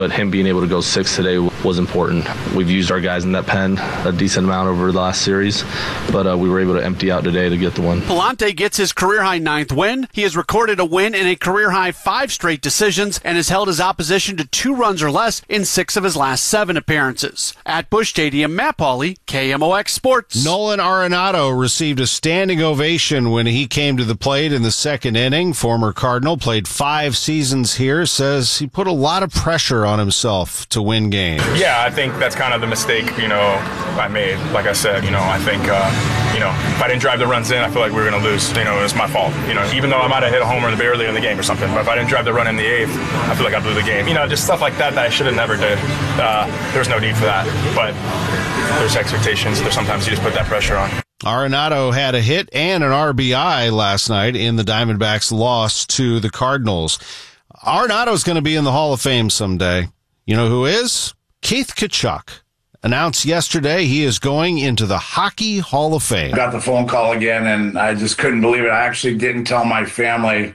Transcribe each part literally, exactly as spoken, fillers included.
But him being able to go six today was important. We've used our guys in that pen a decent amount over the last series, but uh, we were able to empty out today to get the one. Palante gets his career-high ninth win. He has recorded a win in a career-high five straight decisions and has held his opposition to two runs or less in six of his last seven appearances. At Busch Stadium, Matt Pauley, K M O X Sports. Nolan Arenado received a standing ovation when he came to the plate in the second inning. Former Cardinal, played five seasons here, says he put a lot of pressure on himself to win games. Yeah, I think that's kind of the mistake, you know, I made. Like I said, you know, I think, uh, you know, if I didn't drive the runs in, I feel like we were going to lose. You know, it was my fault. You know, even though I might have hit a homer earlier in the game or something, but if I didn't drive the run in the eighth, I feel like I blew the game. You know, just stuff like that that I should have never did. Uh, there's no need for that, but there's expectations. There's sometimes you just put that pressure on. Arenado had a hit and an R B I last night in the Diamondbacks' loss to the Cardinals. Arenado's going to be in the Hall of Fame someday. You know who is? Keith Tkachuk announced yesterday he is going into the Hockey Hall of Fame. I got the phone call again, and I just couldn't believe it. I actually didn't tell my family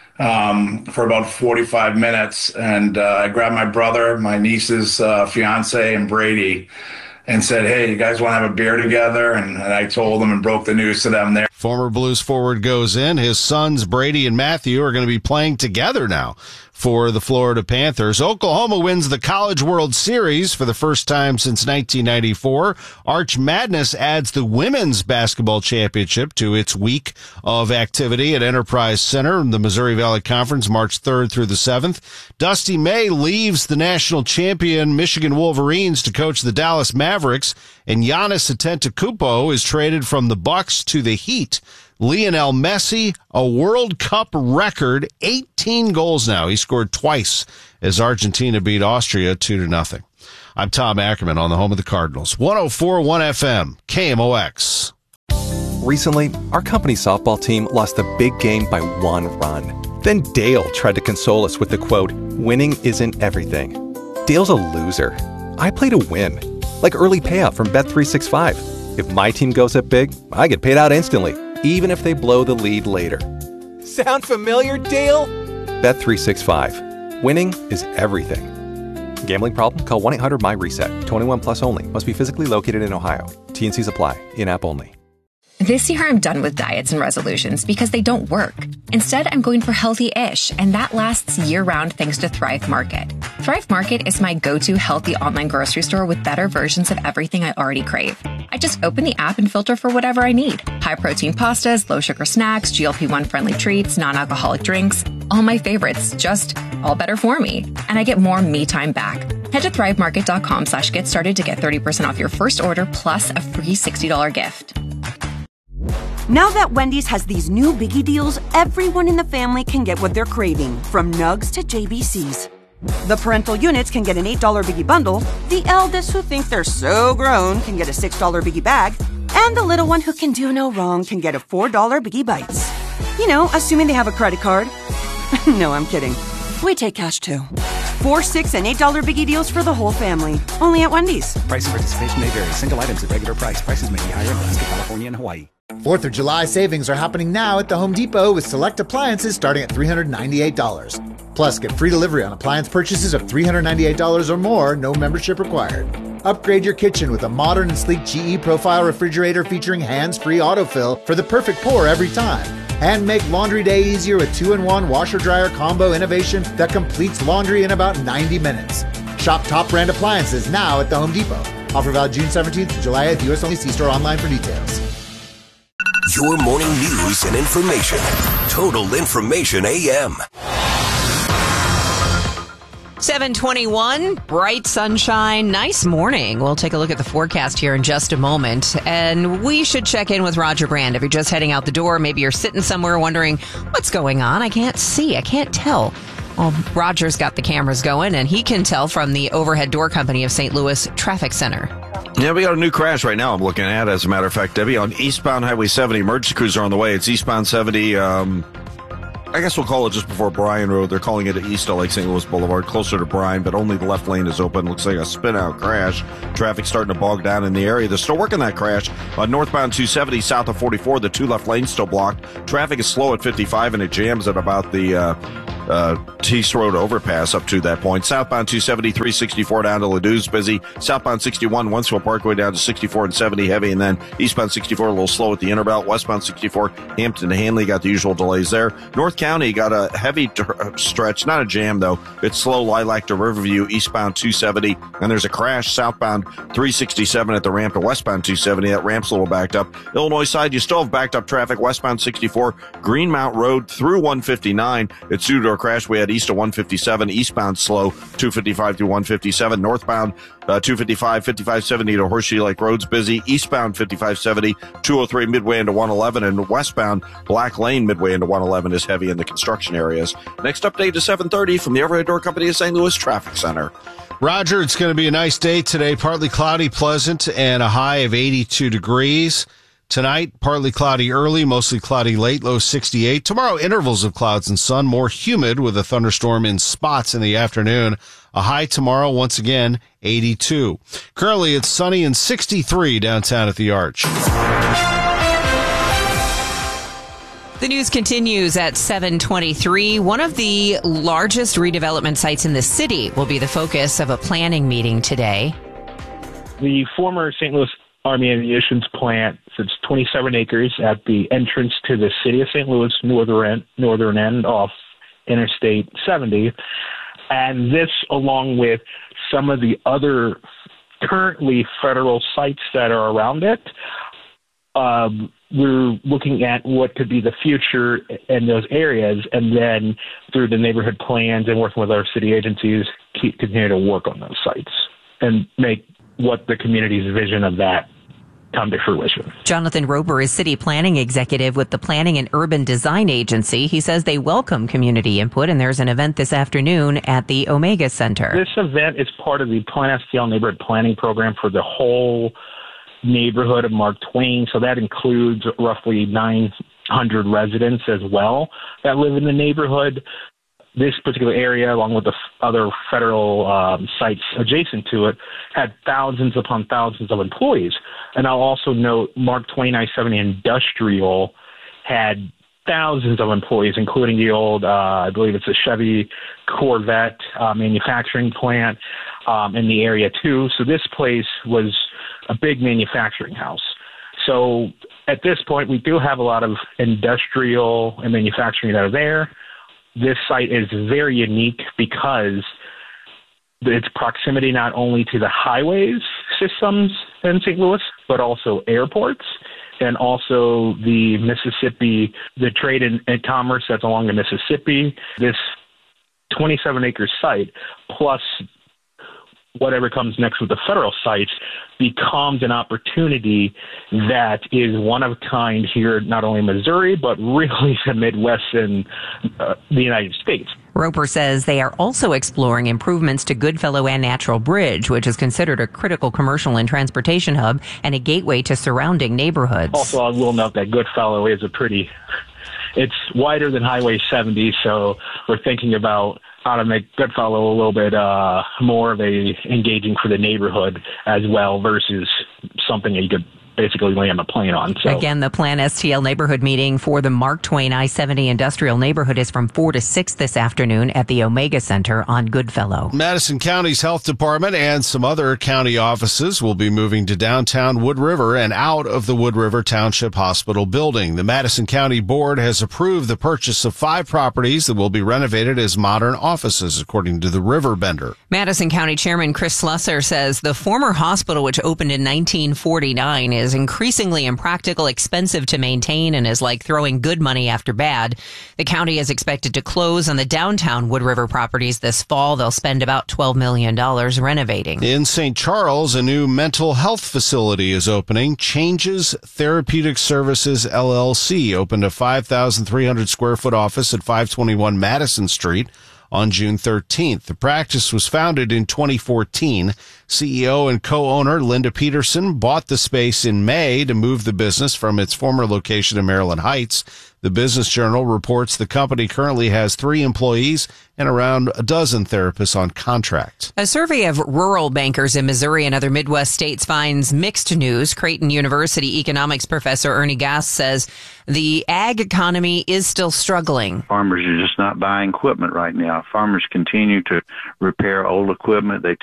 um, for about forty-five minutes, and uh, I grabbed my brother, my niece's uh, fiance, and Brady, and said, hey, you guys want to have a beer together? And, and I told them and broke the news to them there. Former Blues forward goes in. His sons, Brady and Matthew, are going to be playing together now for the Florida Panthers. Oklahoma wins the College World Series for the first time since nineteen ninety-four. Arch Madness adds the Women's Basketball Championship to its week of activity at Enterprise Center in the Missouri Valley Conference, March third through the seventh. Dusty May leaves the national champion Michigan Wolverines to coach the Dallas Mavericks, and Giannis Antetokounmpo is traded from the Bucks to the Heat. Lionel Messi, a World Cup record, eighteen goals now. He scored twice as Argentina beat Austria two to nothing. I'm Tom Ackerman on the home of the Cardinals. one oh four point one F M, K M O X. Recently, our company softball team lost the big game by one run. Then Dale tried to console us with the quote, winning isn't everything. Dale's a loser. I play to win. Like early payout from Bet three sixty-five. If my team goes up big, I get paid out instantly, even if they blow the lead later. Sound familiar, Dale? Bet three sixty-five. Winning is everything. Gambling problem? Call one eight hundred M Y reset. twenty-one plus only. Must be physically located in Ohio. T and Cs apply. In-app only. This year I'm done with diets and resolutions because they don't work. Instead, I'm going for healthy-ish, and that lasts year-round thanks to Thrive Market. Thrive Market is my go-to healthy online grocery store with better versions of everything I already crave. I just open the app and filter for whatever I need. High-protein pastas, low-sugar snacks, G L P one friendly treats, non-alcoholic drinks. All my favorites, just all better for me. And I get more me time back. Head to thrivemarket.com slash get started to get thirty percent off your first order plus a free sixty dollars gift. Now that Wendy's has these new biggie deals, everyone in the family can get what they're craving, from nugs to J B Cs. The parental units can get an eight dollar biggie bundle, the eldest who think they're so grown can get a six dollar biggie bag, and the little one who can do no wrong can get a four dollar biggie bites. You know, assuming they have a credit card. No, I'm kidding. We take cash too. Four, six, and eight dollar biggie deals for the whole family. Only at Wendy's. Price and participation may vary. Single items at regular price. Prices may be higher in Alaska, California, and Hawaii. fourth of July savings are happening now at the Home Depot with select appliances starting at three hundred ninety-eight dollars. Plus, get free delivery on appliance purchases of three hundred ninety-eight dollars or more, no membership required. Upgrade your kitchen with a modern and sleek G E Profile refrigerator featuring hands-free autofill for the perfect pour every time. And make laundry day easier with two in one washer-dryer combo innovation that completes laundry in about ninety minutes. Shop top brand appliances now at the Home Depot. Offer valid June seventeenth to July eighth. U S only. See store online for details. Your morning news and information. Total Information A M. seven twenty-one, bright sunshine, nice morning. We'll take a look at the forecast here in just a moment. And we should check in with Roger Brand. If you're just heading out the door, maybe you're sitting somewhere wondering, what's going on? I can't see. I can't tell. Well, Roger's got the cameras going, and he can tell from the overhead door company of Saint Louis Traffic Center. Yeah, we got a new crash right now I'm looking at, as a matter of fact, Debbie, on eastbound Highway seventy. Emergency crews are on the way. It's eastbound seventy, um... I guess we'll call it just before Bryan Road. They're calling it east of Lake Saint Louis Boulevard, closer to Bryan, but only the left lane is open. Looks like a spin-out crash. Traffic starting to bog down in the area. They're still working that crash. On northbound two seventy, south of forty-four, the two left lanes still blocked. Traffic is slow at fifty-five, and it jams at about the uh, uh, East Road overpass up to that point. Southbound two seventy, three sixty-four down to Ladou's busy. Southbound sixty-one, Wentzville Parkway down to sixty-four and seventy heavy, and then eastbound sixty-four a little slow at the Interbelt. Westbound sixty-four, Hampton to Hanley got the usual delays there. North County got a heavy t- stretch, not a jam though. It's slow Lilac to Riverview, eastbound two seventy, and there's a crash southbound three sixty-seven at the ramp to westbound two seventy. That ramp's a little backed up. Illinois side, you still have backed up traffic westbound sixty-four, Greenmount Road through one fifty-nine. It's due to a crash we had east of one fifty-seven, eastbound slow two fifty-five through one fifty-seven, northbound uh, two fifty-five, fifty-five seventy to Horseshoe Lake Road's busy, eastbound fifty-five seventy, two oh three midway into one eleven, and westbound Black Lane midway into one eleven is heavy in the construction areas. Next update is seven thirty from the Overhead Door Company of Saint Louis Traffic Center. Roger, it's going to be a nice day today. Partly cloudy, pleasant, and a high of eighty-two degrees. Tonight, partly cloudy early, mostly cloudy late, low sixty-eight. Tomorrow, intervals of clouds and sun, more humid with a thunderstorm in spots in the afternoon. A high tomorrow, once again, eighty-two. Currently, it's sunny and sixty-three downtown at the Arch. The news continues at seven twenty-three. One of the largest redevelopment sites in the city will be the focus of a planning meeting today. The former Saint Louis Army Ammunitions plant sits twenty-seven acres at the entrance to the city of Saint Louis northern end, northern end off Interstate seventy. And this, along with some of the other currently federal sites that are around it, um, we're looking at what could be the future in those areas, and then through the neighborhood plans and working with our city agencies, keep continue to work on those sites and make what the community's vision of that come to fruition. Jonathan Roper is city planning executive with the Planning and Urban Design Agency. He says they welcome community input, and there's an event this afternoon at the Omega Center. This event is part of the Plan S T L neighborhood planning program for the whole neighborhood of Mark Twain. So that includes roughly nine hundred residents as well that live in the neighborhood. This particular area, along with the f- other federal um, sites adjacent to it, had thousands upon thousands of employees. And I'll also note Mark Twain I seventy Industrial had thousands of employees, including the old, uh, I believe it's a Chevy Corvette uh, manufacturing plant um, in the area too. So this place was a big manufacturing house. So at this point, we do have a lot of industrial and manufacturing that are there. This site is very unique because its proximity not only to the highways systems in Saint Louis, but also airports and also the Mississippi, the trade and, and commerce that's along the Mississippi. This twenty-seven acre site plus whatever comes next with the federal sites becomes an opportunity that is one of a kind here, not only in Missouri, but really the Midwest and uh, the United States. Roper says they are also exploring improvements to Goodfellow and Natural Bridge, which is considered a critical commercial and transportation hub and a gateway to surrounding neighborhoods. Also, I will note that Goodfellow is a pretty, it's wider than Highway seventy, so we're thinking about how to make Goodfellow a little bit uh, more of a engaging for the neighborhood as well versus something that you could basically land a plane on. So. Again, the Plan S T L neighborhood meeting for the Mark Twain I seventy industrial neighborhood is from four to six this afternoon at the Omega Center on Goodfellow. Madison County's health department and some other county offices will be moving to downtown Wood River and out of the Wood River Township Hospital building. The Madison County Board has approved the purchase of five properties that will be renovated as modern offices, according to the Riverbender. Madison County Chairman Chris Slusser says the former hospital, which opened in nineteen forty-nine, is increasingly impractical, expensive to maintain, and is like throwing good money after bad. The county is expected to close on the downtown Wood River properties this fall. They'll spend about twelve million dollars renovating. In Saint Charles, a new mental health facility is opening. Changes Therapeutic Services, L L C, opened a five thousand three hundred square foot office at five twenty-one Madison Street on June thirteenth. The practice was founded in twenty fourteen. C E O and co-owner Linda Peterson bought the space in May to move the business from its former location in Maryland Heights. The Business Journal reports the company currently has three employees and around a dozen therapists on contract. A survey of rural bankers in Missouri and other Midwest states finds mixed news. Creighton University economics professor Ernie Gass says the ag economy is still struggling. Farmers are just not buying equipment right now. Farmers continue to repair old equipment. They